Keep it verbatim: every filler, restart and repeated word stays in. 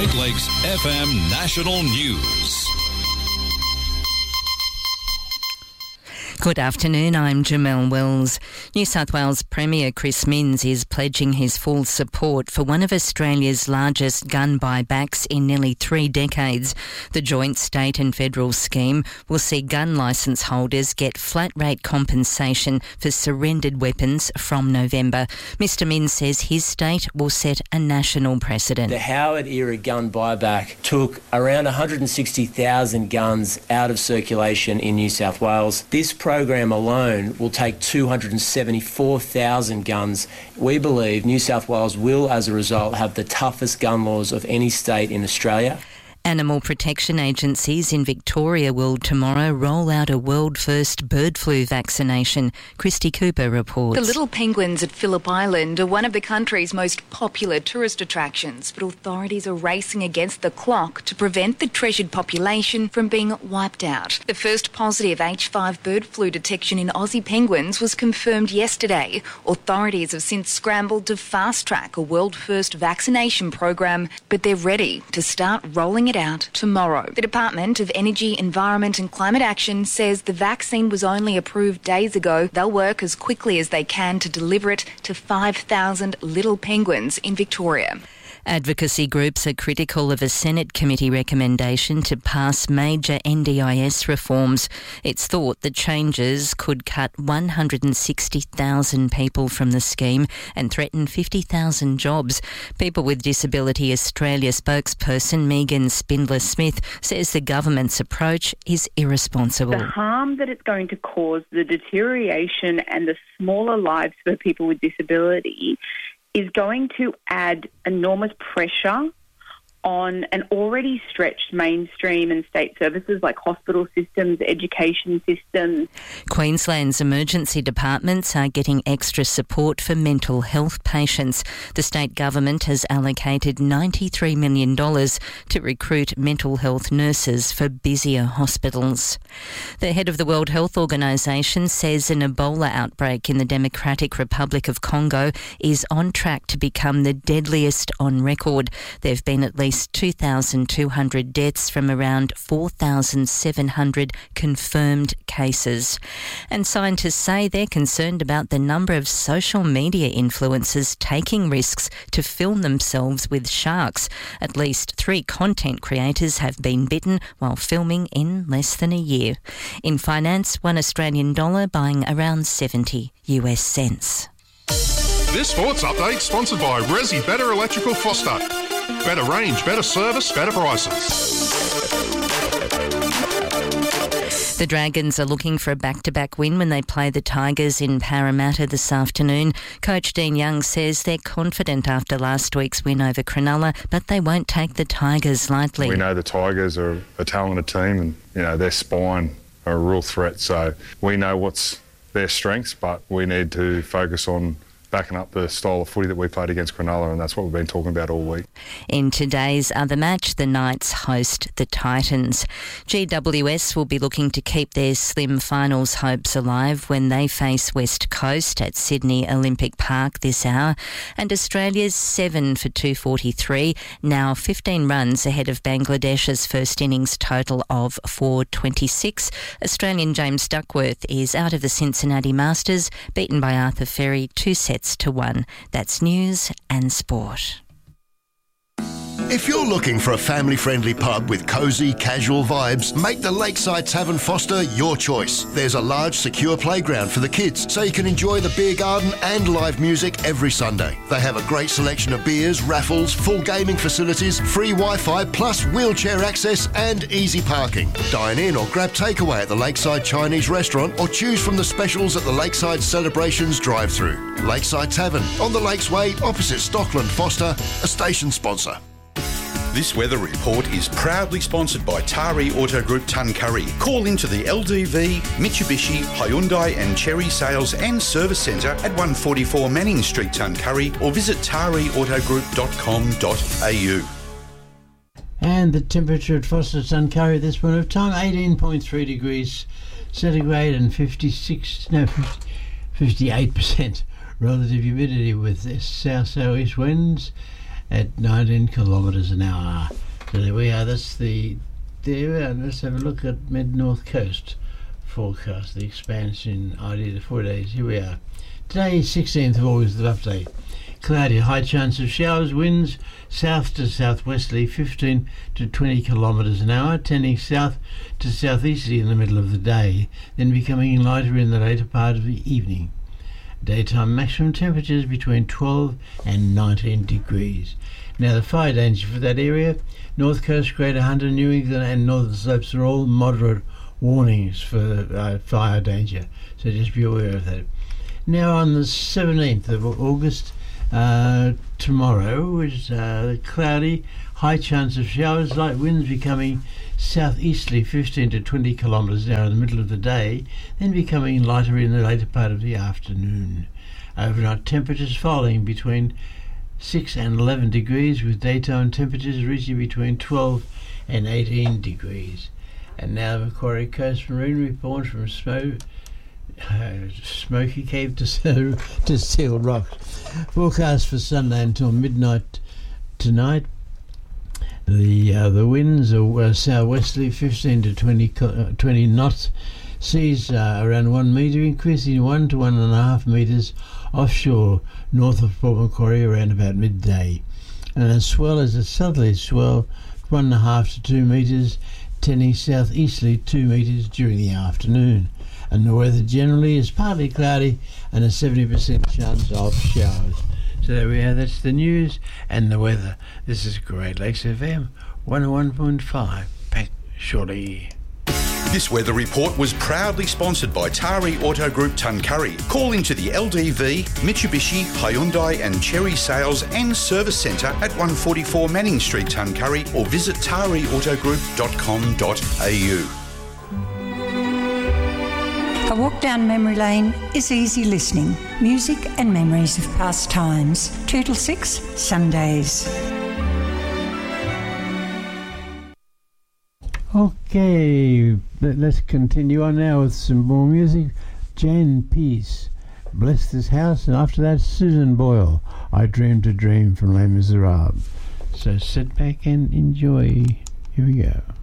Great Lakes F M National News. Good afternoon, I'm Jamelle Wells. New South Wales Premier Chris Minns is pledging his full support for one of Australia's largest gun buybacks in nearly three decades. The joint state and federal scheme will see gun licence holders get flat rate compensation for surrendered weapons from November. Mister Minns says his state will set a national precedent. The Howard-era gun buyback took around one hundred sixty thousand guns out of circulation in New South Wales. This program alone will take two hundred seventy-four thousand guns. We believe New South Wales will, as a result, have the toughest gun laws of any state in Australia. Animal protection agencies in Victoria will tomorrow roll out a world-first bird flu vaccination. Christy Cooper reports. The little penguins at Phillip Island are one of the country's most popular tourist attractions, but authorities are racing against the clock to prevent the treasured population from being wiped out. The first positive H five bird flu detection in Aussie penguins was confirmed yesterday. Authorities have since scrambled to fast-track a world-first vaccination program, but they're ready to start rolling it out tomorrow. The Department of Energy, Environment and Climate Action says the vaccine was only approved days ago. They'll work as quickly as they can to deliver it to five thousand little penguins in Victoria. Advocacy groups are critical of a Senate committee recommendation to pass major N D I S reforms. It's thought the changes could cut one hundred sixty thousand people from the scheme and threaten fifty thousand jobs. People with Disability Australia spokesperson Megan Spindler-Smith says the government's approach is irresponsible. The harm that it's going to cause, the deterioration and the smaller lives for people with disability is going to add enormous pressure on an already stretched mainstream and state services like hospital systems, education systems. Queensland's emergency departments are getting extra support for mental health patients. The state government has allocated ninety-three million dollars to recruit mental health nurses for busier hospitals. The head of the World Health Organization says an Ebola outbreak in the Democratic Republic of Congo is on track to become the deadliest on record. There have been at least two thousand two hundred deaths from around four thousand seven hundred confirmed cases. And scientists say they're concerned about the number of social media influencers taking risks to film themselves with sharks. At least three content creators have been bitten while filming in less than a year. In finance, one Australian dollar buying around seventy US cents. This sports update sponsored by Resi Better Electrical Foster. Better range, better service, better prices. The Dragons are looking for a back-to-back win when they play the Tigers in Parramatta this afternoon. Coach Dean Young says they're confident after last week's win over Cronulla, but they won't take the Tigers lightly. We know the Tigers are a talented team and, you know, their spine are a real threat. So we know what's their strengths, but we need to focus on backing up the style of footy that we played against Cronulla, and that's what we've been talking about all week. In today's other match, the Knights host the Titans. G W S will be looking to keep their slim finals hopes alive when they face West Coast at Sydney Olympic Park this hour. And Australia's seven for two forty-three, now fifteen runs ahead of Bangladesh's first innings total of four twenty-six. Australian James Duckworth is out of the Cincinnati Masters, beaten by Arthur Ferry two sets to one. That's news and sport. If you're looking for a family-friendly pub with cosy, casual vibes, make the Lakeside Tavern Foster your choice. There's a large, secure playground for the kids, so you can enjoy the beer garden and live music every Sunday. They have a great selection of beers, raffles, full gaming facilities, free Wi-Fi, plus wheelchair access and easy parking. Dine in or grab takeaway at the Lakeside Chinese Restaurant or choose from the specials at the Lakeside Celebrations drive-thru. Lakeside Tavern, on the Lakesway, opposite Stockland Foster, a station sponsor. This weather report is proudly sponsored by Tari Auto Group Tuncurry. Call into the L D V, Mitsubishi, Hyundai and Chery Sales and Service Centre at one forty-four Manning Street, Tuncurry, or visit tari auto group dot com dot a u. And the temperature at Foster Tuncurry this morning of time, eighteen point three degrees centigrade and fifty-six, no, fifty, fifty-eight percent relative humidity with this south-southeast winds. at nineteen kilometres an hour. So there we are. That's the there we are. Let's have a look at mid-north coast forecast, the expansion idea, the four days. Here we are. Today, sixteenth of August, the update. Cloudy, high chance of showers, winds south to southwesterly fifteen to twenty kilometres an hour, tending south to southeasterly in the middle of the day, then becoming lighter in the later part of the evening. Daytime maximum temperatures between twelve and nineteen degrees. Now the fire danger for that area, North Coast, Greater Hunter, New England and Northern Slopes are all moderate warnings for uh, fire danger, so just be aware of that. Now on the seventeenth of August, uh, tomorrow, which is uh, cloudy, high chance of showers, light winds becoming southeasterly fifteen to twenty kilometres an hour in the middle of the day, then becoming lighter in the later part of the afternoon. Overnight temperatures falling between six and eleven degrees, with daytime temperatures reaching between twelve and eighteen degrees. And now Macquarie Coast Marine report from Smo- uh, Smoky Cave to, to Steel Rocks. Forecast for Sunday until midnight tonight. The uh, the winds are uh, southwesterly fifteen to twenty, uh, twenty knots. Seas uh, around one metre, increasing one to one and a half metres offshore north of Port Macquarie around about midday. And a swell is a southerly swell, one and a half to two metres, tending southeasterly two metres during the afternoon. And the weather generally is partly cloudy and a seventy percent chance of showers. So there we are, that's the news and the weather. This is Great Lakes F M one oh one point five. Back shortly. This weather report was proudly sponsored by Tari Auto Group Tuncurry. Call into the L D V, Mitsubishi, Hyundai and Cherry Sales and Service Centre at one forty-four Manning Street, Tuncurry, or visit tari auto group dot com dot a u. A walk down memory lane is easy listening. Music and memories of past times. two till six, Sundays. Okay, let's continue on now with some more music. Jan Peace, Bless This House, and after that Susan Boyle, I Dreamed a Dream from Les Miserables. So sit back and enjoy. Here we go.